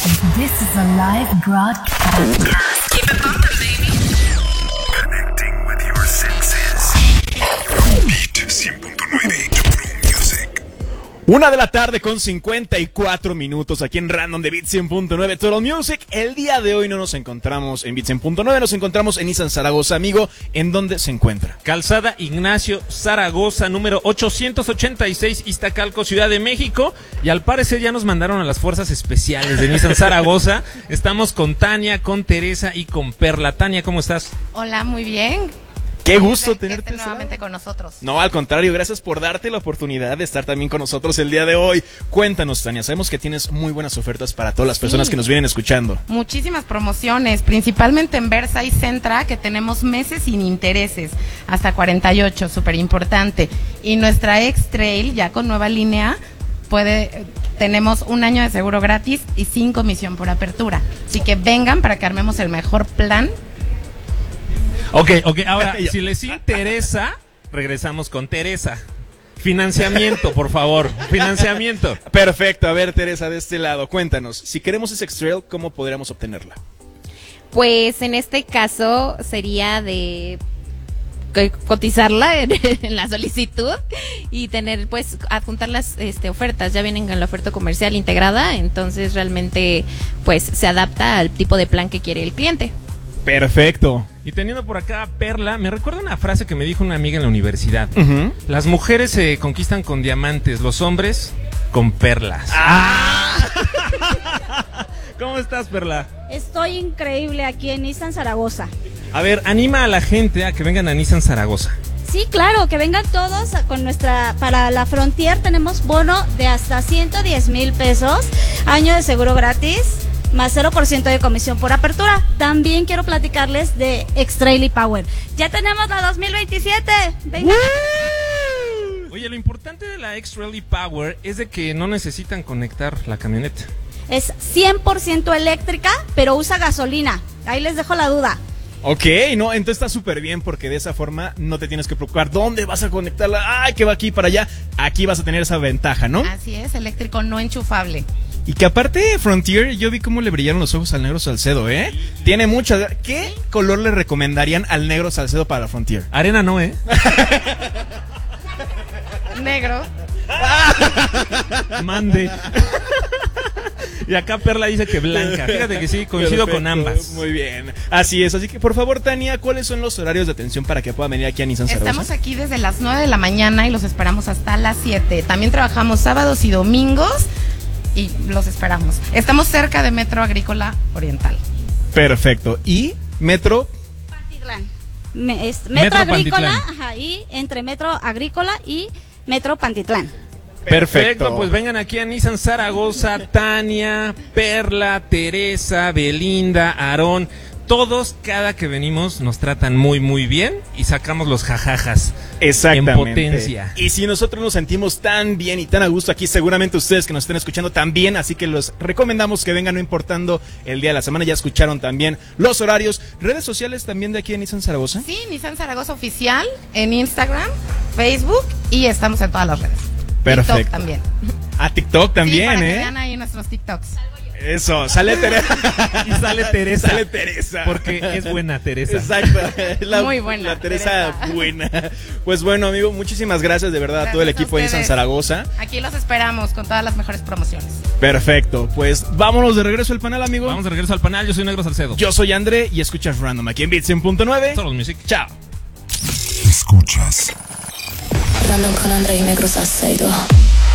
This is a live broadcast. Keep it bumping, baby. Connecting with your senses. Beat 100.9 True Music. 1:00 con 54 minutos aquí en Random de Beat 100.9 Total Music. El día de hoy no nos encontramos en Beat 100.9, nos encontramos en Nissan Zaragoza, amigo. ¿En dónde se encuentra? Calzada Ignacio Zaragoza, número 886, Iztacalco, Ciudad de México. Y al parecer ya nos mandaron a las fuerzas especiales de Nissan Zaragoza. Estamos con Tania, con Teresa y con Perla. Tania, ¿cómo estás? Hola, muy bien. Qué gusto tenerte nuevamente con nosotros. No, al contrario, gracias por darte la oportunidad de estar también con nosotros el día de hoy. Cuéntanos, Tania, sabemos que tienes muy buenas ofertas para todas las personas que nos vienen escuchando. Muchísimas promociones, principalmente en Versa y Centra, que tenemos meses sin intereses, hasta 48, súper importante. Y nuestra X-Trail, ya con nueva línea, tenemos 1 año de seguro gratis y sin comisión por apertura. Así que vengan para que armemos el mejor plan. Ok, ahora, si les interesa, regresamos con Teresa. Financiamiento, por favor, financiamiento. Perfecto, a ver, Teresa, de este lado, cuéntanos, si queremos ese X-Trail, ¿cómo podríamos obtenerla? Pues en este caso sería de cotizarla en la solicitud y tener, pues, adjuntar las ofertas. Ya vienen con la oferta comercial integrada, entonces realmente, pues, se adapta al tipo de plan que quiere el cliente. Perfecto. Y teniendo por acá a Perla, me recuerda una frase que me dijo una amiga en la universidad. Uh-huh. Las mujeres se conquistan con diamantes, los hombres con perlas. ¿Cómo estás, Perla? Estoy increíble aquí en Nissan Zaragoza. A ver, anima a la gente a que vengan a Nissan Zaragoza. Sí, claro, que vengan todos con para la Frontier tenemos bono de hasta 110,000 pesos, año de seguro gratis, más 0% de comisión por apertura. También quiero platicarles de X-Trail y Power. Ya tenemos la 2027. Venga. Oye, lo importante de la X-Trail y Power es de que no necesitan conectar la camioneta. Es 100% eléctrica, pero usa gasolina. Ahí les dejo la duda. Ok, no, entonces está súper bien porque de esa forma no te tienes que preocupar dónde vas a conectarla. Ay, que va aquí para allá. Aquí vas a tener esa ventaja, ¿no? Así es, eléctrico no enchufable. Y que aparte Frontier, yo vi cómo le brillaron los ojos al negro Salcedo, ¿eh? Tiene muchas. ¿Qué color le recomendarían al negro Salcedo para la Frontier? Arena no, ¿eh? Negro. Mande. Y acá Perla dice que blanca. Fíjate que sí, coincido. Perfecto, con ambas. Muy bien. Así es. Así que, por favor, Tania, ¿cuáles son los horarios de atención para que puedan venir aquí a Nissan Zaragoza? Estamos aquí desde las 9 de la mañana y los esperamos hasta las 7. También trabajamos sábados y domingos y los esperamos. Estamos cerca de Metro Agrícola Oriental. Perfecto. ¿Y Metro? Pantitlán. Metro Agrícola, ajá, y entre Metro Agrícola y Metro Pantitlán. Perfecto, pues vengan aquí a Nissan Zaragoza, Tania, Perla, Teresa, Belinda, Aarón. Todos, cada que venimos, nos tratan muy, muy bien y sacamos los jajajas. Exactamente. En potencia. Y si nosotros nos sentimos tan bien y tan a gusto aquí, seguramente ustedes que nos estén escuchando también, así que los recomendamos que vengan no importando el día de la semana. Ya escucharon también los horarios. ¿Redes sociales también de aquí en Nissan Zaragoza? Sí, Nissan Zaragoza Oficial en Instagram, Facebook y estamos en todas las redes. Perfecto. TikTok también. A TikTok también, sí, para que vean ahí nuestros TikToks. Eso, sale Teresa. Y sale Teresa. Sale Teresa. Porque es buena Teresa. Exacto. Muy buena. La Teresa buena. Pues bueno, amigo, muchísimas gracias de verdad a todo el equipo de Nissan Zaragoza. Aquí los esperamos con todas las mejores promociones. Perfecto. Pues vámonos de regreso al panel, amigo. Vamos de regreso al panel. Yo soy Negro Salcedo. Yo soy André y escuchas Random aquí en Beat 100.9. Total Music. Chao. Escuchas Random con André y Negro Salcedo.